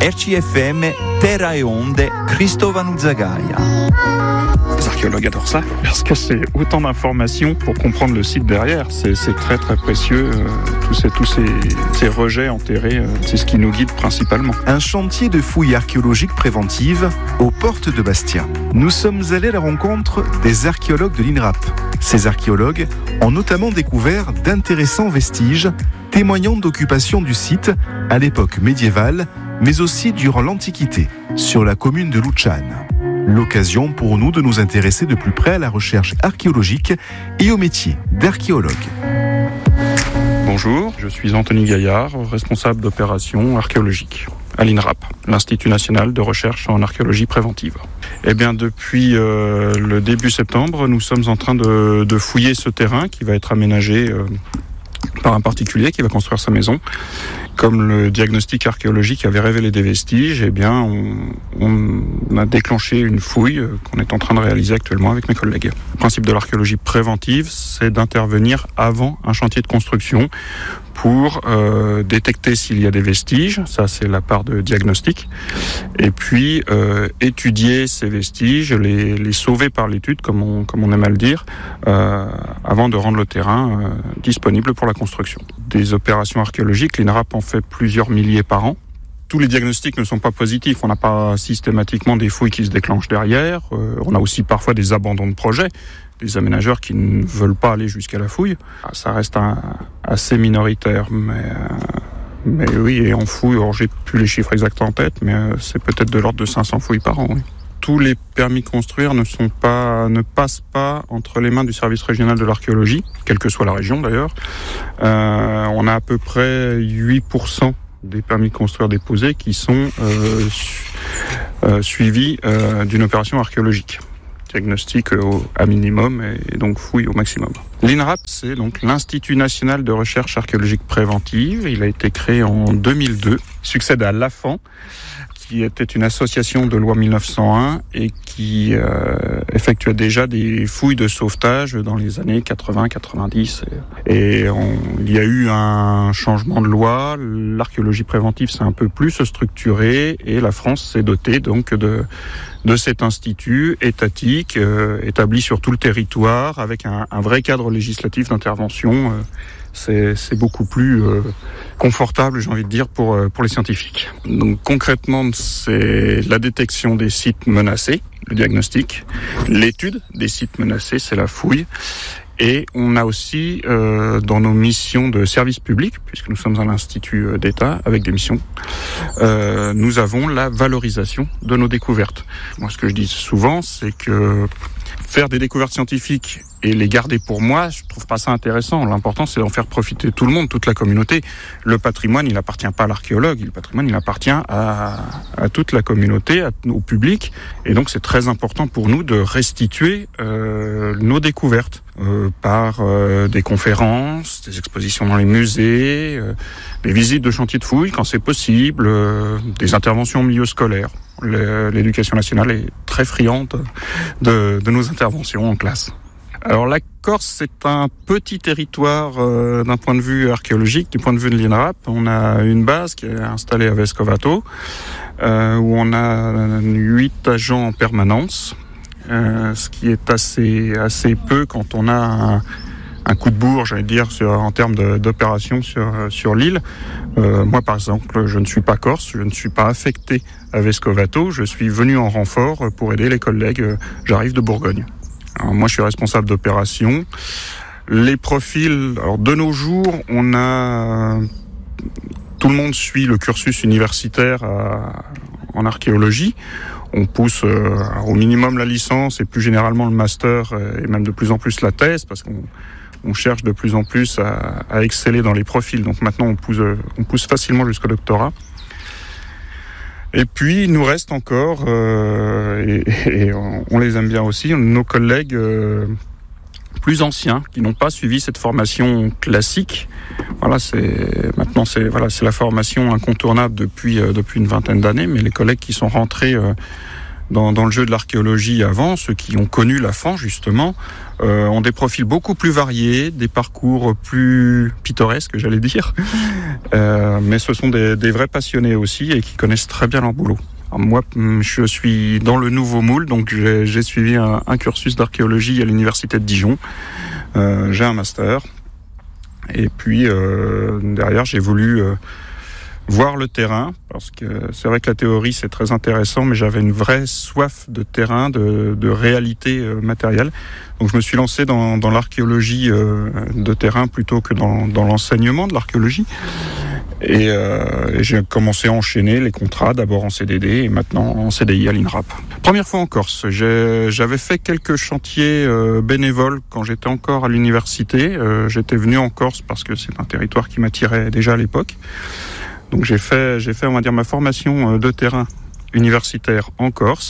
RCFM, Terra e Onde, Cristovano Zagaia. Les archéologues adorent ça, parce que c'est autant d'informations pour comprendre le site derrière. C'est très très précieux, tous ces rejets enterrés, c'est ce qui nous guide principalement. Un chantier de fouilles archéologiques préventives aux portes de Bastia. Nous sommes allés à la rencontre des archéologues de l'INRAP. Ces archéologues ont notamment découvert d'intéressants vestiges témoignant d'occupation du site à l'époque médiévale, mais aussi durant l'Antiquité, sur la commune de Luciane. L'occasion pour nous de nous intéresser de plus près à la recherche archéologique et au métier d'archéologue. Bonjour, je suis Anthony Gaillard, responsable d'opérations archéologiques à l'INRAP, l'Institut national de recherche en archéologie préventive. Eh bien, depuis le début septembre, nous sommes en train de fouiller ce terrain qui va être aménagé par un particulier qui va construire sa maison. Comme le diagnostic archéologique avait révélé des vestiges, eh bien, on a déclenché une fouille qu'on est en train de réaliser actuellement avec mes collègues. Le principe de l'archéologie préventive, c'est d'intervenir avant un chantier de construction pour détecter s'il y a des vestiges, ça c'est la part de diagnostic, et puis étudier ces vestiges, les sauver par l'étude, comme on aime à le dire, avant de rendre le terrain disponible pour la construction. Des opérations archéologiques, l'INRAP en fait plusieurs milliers par an. Tous les diagnostics ne sont pas positifs, on n'a pas systématiquement des fouilles qui se déclenchent derrière, on a aussi parfois des abandons de projets, des aménageurs qui ne veulent pas aller jusqu'à la fouille. Ça reste assez minoritaire, mais oui, et on fouille, alors j'ai plus les chiffres exacts en tête, mais c'est peut-être de l'ordre de 500 fouilles par an. Oui. Tous les permis de construire ne passent pas entre les mains du service régional de l'archéologie, quelle que soit la région d'ailleurs. On a à peu près 8% des permis de construire déposés qui sont suivis d'une opération archéologique. Diagnostic à minimum et donc fouille au maximum. L'INRAP, c'est donc l'Institut national de recherche archéologique préventive. Il a été créé en 2002, succède à l'AFAN, qui était une association de loi 1901 et qui effectuait déjà des fouilles de sauvetage dans les années 80-90. Et il y a eu un changement de loi, l'archéologie préventive s'est un peu plus structurée et la France s'est dotée donc de cet institut étatique établi sur tout le territoire avec un vrai cadre législatif d'intervention. C'est beaucoup plus confortable, j'ai envie de dire, pour les scientifiques. Donc concrètement, c'est la détection des sites menacés, le diagnostic, l'étude des sites menacés, c'est la fouille. Et on a aussi, dans nos missions de service public, puisque nous sommes un institut d'État avec des missions, nous avons la valorisation de nos découvertes. Moi, ce que je dis souvent, c'est que faire des découvertes scientifiques et les garder pour moi, je trouve pas ça intéressant. L'important, c'est d'en faire profiter tout le monde, toute la communauté. Le patrimoine, il appartient pas à l'archéologue. Le patrimoine, il appartient à toute la communauté, au public. Et donc, c'est très important pour nous de restituer nos découvertes par des conférences, des expositions dans les musées, des visites de chantiers de fouilles quand c'est possible, des interventions au milieu scolaire. L'éducation nationale est très friande de nos interventions en classe. Alors la Corse, c'est un petit territoire d'un point de vue archéologique, du point de vue de l'INRAP. On a une base qui est installée à Vescovato, où on a 8 agents en permanence, ce qui est assez peu quand on a un coup de bourre, j'allais dire, en termes d'opération sur l'île. Moi, par exemple, je ne suis pas corse, je ne suis pas affecté à Vescovato, je suis venu en renfort pour aider les collègues. J'arrive de Bourgogne. Alors, moi, je suis responsable d'opération. Les profils, alors de nos jours, on a tout le monde suit le cursus universitaire en archéologie. On pousse au minimum la licence et plus généralement le master et même de plus en plus la thèse parce qu'on cherche de plus en plus à exceller dans les profils. Donc maintenant, on pousse facilement jusqu'au doctorat. Et puis, il nous reste encore, et on les aime bien aussi, nos collègues plus anciens qui n'ont pas suivi cette formation classique. Voilà, c'est la formation incontournable depuis une vingtaine d'années, mais les collègues qui sont rentrés dans le jeu de l'archéologie avant, ceux qui ont connu la Fan justement, ont des profils beaucoup plus variés, des parcours plus pittoresques, j'allais dire, mais ce sont des vrais passionnés aussi et qui connaissent très bien leur boulot. Alors moi, je suis dans le nouveau moule, donc j'ai suivi un cursus d'archéologie à l'université de Dijon. J'ai un master. Et puis, derrière, j'ai voulu voir le terrain, parce que c'est vrai que la théorie, c'est très intéressant, mais j'avais une vraie soif de terrain, de réalité matérielle. Donc, je me suis lancé dans l'archéologie de terrain plutôt que dans l'enseignement de l'archéologie. Et j'ai commencé à enchaîner les contrats, d'abord en CDD et maintenant en CDI à l'INRAP. Première fois en Corse, j'avais fait quelques chantiers bénévoles quand j'étais encore à l'université. J'étais venu en Corse parce que c'est un territoire qui m'attirait déjà à l'époque. Donc j'ai fait on va dire ma formation de terrain universitaire en Corse.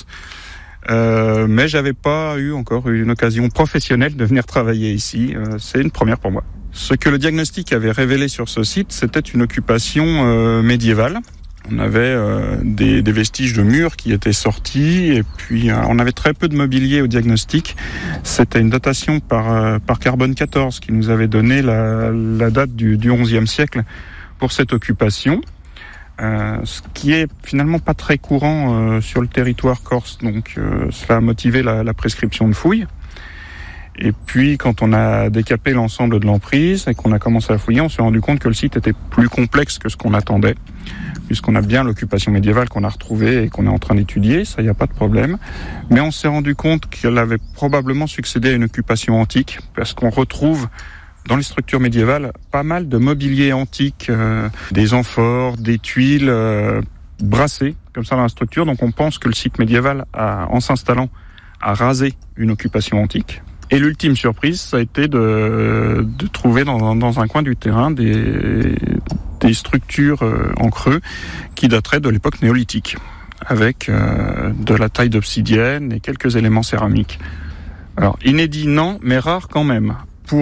Mais j'avais pas eu encore une occasion professionnelle de venir travailler ici. C'est une première pour moi. Ce que le diagnostic avait révélé sur ce site, c'était une occupation médiévale. On avait des vestiges de murs qui étaient sortis et puis on avait très peu de mobilier au diagnostic. C'était une datation par carbone 14 qui nous avait donné la date du XIe siècle pour cette occupation. Ce qui est finalement pas très courant sur le territoire corse, donc cela a motivé la prescription de fouilles. Et puis, quand on a décapé l'ensemble de l'emprise et qu'on a commencé à fouiller, on s'est rendu compte que le site était plus complexe que ce qu'on attendait, puisqu'on a bien l'occupation médiévale qu'on a retrouvée et qu'on est en train d'étudier, ça, il n'y a pas de problème. Mais on s'est rendu compte qu'elle avait probablement succédé à une occupation antique, parce qu'on retrouve dans les structures médiévales pas mal de mobilier antique, des amphores, des tuiles brassées, comme ça dans la structure. Donc on pense que le site médiéval, en s'installant, a rasé une occupation antique. Et l'ultime surprise, ça a été de trouver dans un coin du terrain des structures en creux qui dateraient de l'époque néolithique, avec de la taille d'obsidienne et quelques éléments céramiques. Alors, inédit non, mais rare quand même.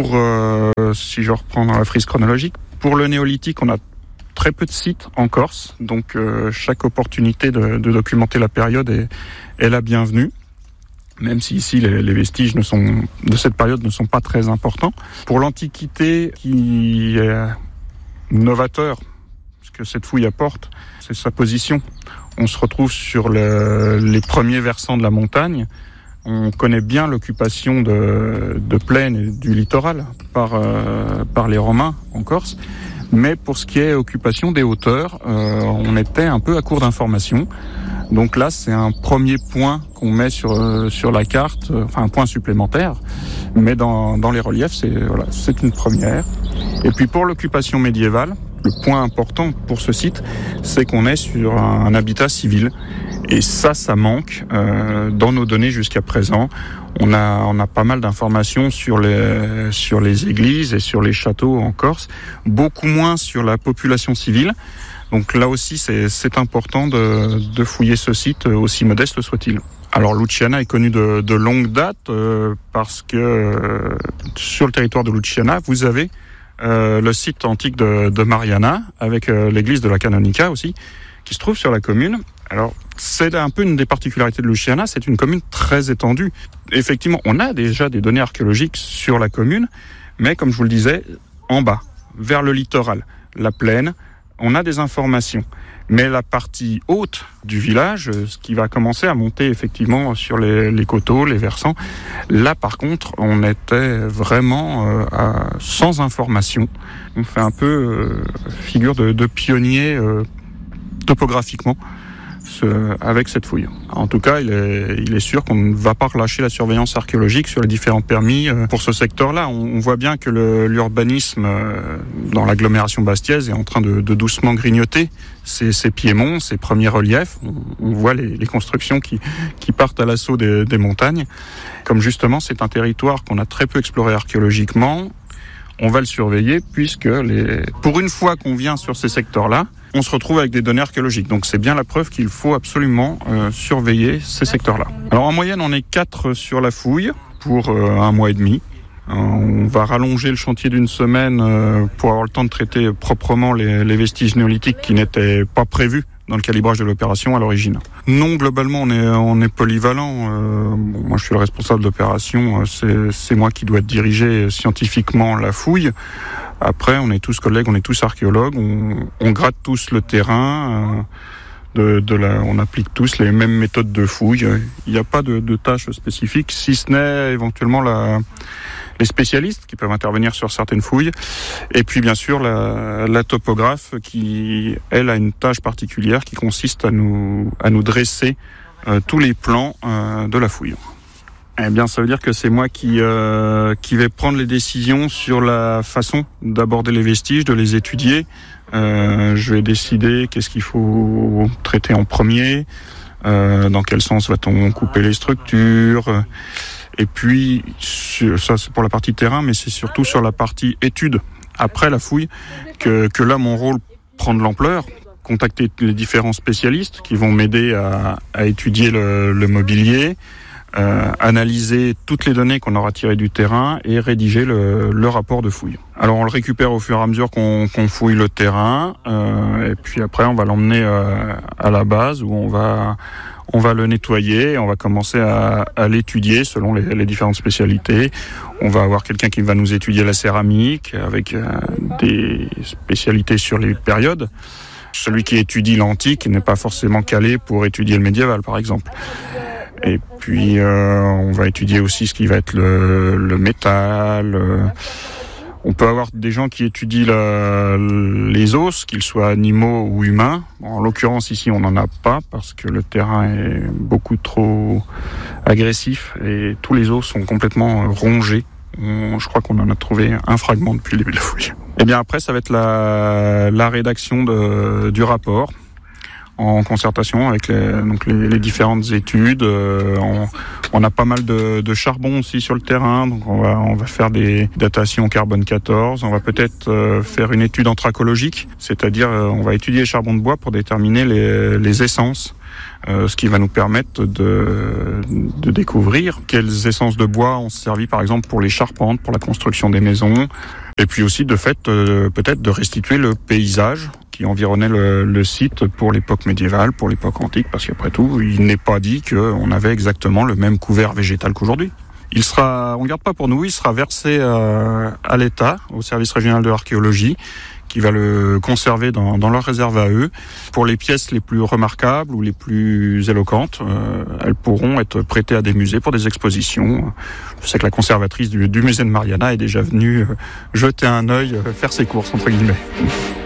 Si je reprends dans la frise chronologique, pour le néolithique, on a très peu de sites en Corse, donc chaque opportunité de documenter la période est la bienvenue. Même si ici les vestiges de cette période ne sont pas très importants. Pour l'Antiquité, qui est novateur, ce que cette fouille apporte, c'est sa position. On se retrouve sur les premiers versants de la montagne. On connaît bien l'occupation de plaine et du littoral par les Romains en Corse. Mais pour ce qui est occupation des hauteurs, on était un peu à court d'informations. Donc là, c'est un premier point qu'on met sur la carte, enfin un point supplémentaire. Mais dans les reliefs, c'est une première. Et puis pour l'occupation médiévale, le point important pour ce site, c'est qu'on est sur un habitat civil. Et ça manque dans nos données jusqu'à présent. On a pas mal d'informations sur les églises et sur les châteaux en Corse, beaucoup moins sur la population civile. Donc là aussi, c'est important de fouiller ce site, aussi modeste soit-il. Alors Luciana est connu de longue date parce que sur le territoire de Luciana, vous avez le site antique de Mariana, avec l'église de la Canonica aussi, qui se trouve sur la commune. Alors, c'est un peu une des particularités de Luciana, c'est une commune très étendue. Effectivement, on a déjà des données archéologiques sur la commune, mais comme je vous le disais, en bas, vers le littoral, la plaine, on a des informations. Mais la partie haute du village, ce qui va commencer à monter effectivement sur les coteaux, les versants, là par contre, on était vraiment sans information. On fait un peu figure de pionnier topographiquement avec cette fouille. En tout cas, il est sûr qu'on ne va pas relâcher la surveillance archéologique sur les différents permis pour ce secteur-là. On voit bien que l'urbanisme dans l'agglomération bastiaise est en train de doucement grignoter ces piémonts, ces premiers reliefs. On voit les constructions qui partent à l'assaut des montagnes. Comme justement, c'est un territoire qu'on a très peu exploré archéologiquement, on va le surveiller puisque pour une fois qu'on vient sur ces secteurs-là, on se retrouve avec des données archéologiques. Donc c'est bien la preuve qu'il faut absolument surveiller ces secteurs-là. Alors en moyenne, on est 4 sur la fouille pour 1 mois et demi. On va rallonger le chantier d'une semaine pour avoir le temps de traiter proprement les vestiges néolithiques qui n'étaient pas prévus dans le calibrage de l'opération à l'origine. Non, globalement, on est polyvalent. Moi, je suis le responsable d'opération. C'est moi qui dois diriger scientifiquement la fouille. Après, on est tous collègues, on est tous archéologues. On gratte tous le terrain. On applique tous les mêmes méthodes de fouille. Il n'y a pas de tâches spécifiques, si ce n'est éventuellement les spécialistes qui peuvent intervenir sur certaines fouilles. Et puis bien sûr la topographe qui, elle, a une tâche particulière qui consiste à nous dresser tous les plans de la fouille. Eh bien, ça veut dire que c'est moi qui vais prendre les décisions sur la façon d'aborder les vestiges, de les étudier. Je vais décider qu'est-ce qu'il faut traiter en premier, dans quel sens va-t-on couper les structures. Et puis, ça c'est pour la partie terrain, mais c'est surtout sur la partie étude, après la fouille, que là mon rôle prend de l'ampleur. Contacter les différents spécialistes qui vont m'aider à étudier le mobilier, analyser toutes les données qu'on aura tirées du terrain et rédiger le rapport de fouille. Alors on le récupère au fur et à mesure qu'on fouille le terrain, et puis après on va l'emmener à la base où on va le nettoyer, on va commencer à l'étudier selon les différentes spécialités. On va avoir quelqu'un qui va nous étudier la céramique avec des spécialités sur les périodes. Celui qui étudie l'antique n'est pas forcément calé pour étudier le médiéval, par exemple. Et puis on va étudier aussi ce qui va être le métal. On peut avoir des gens qui étudient les os, qu'ils soient animaux ou humains. En l'occurrence ici on n'en a pas parce que le terrain est beaucoup trop agressif et tous les os sont complètement rongés. Je crois qu'on en a trouvé un fragment depuis le début de la fouille. Et bien après ça va être la rédaction du rapport, en concertation avec les différentes études. On a pas mal de charbon aussi sur le terrain, donc on va faire des datations carbone 14. On va peut-être faire une étude anthracologique, c'est-à-dire on va étudier les charbons de bois pour déterminer les essences, ce qui va nous permettre de découvrir quelles essences de bois ont servi par exemple pour les charpentes, pour la construction des maisons, et puis aussi de fait peut-être de restituer le paysage qui environnait le site pour l'époque médiévale, pour l'époque antique, parce qu'après tout, il n'est pas dit qu'on avait exactement le même couvert végétal qu'aujourd'hui. On ne garde pas pour nous, il sera versé à l'État, au service régional de l'archéologie, qui va le conserver dans leur réserve à eux. Pour les pièces les plus remarquables ou les plus éloquentes, elles pourront être prêtées à des musées pour des expositions. Je sais que la conservatrice du musée de Mariana est déjà venue jeter un œil, faire ses courses, entre guillemets.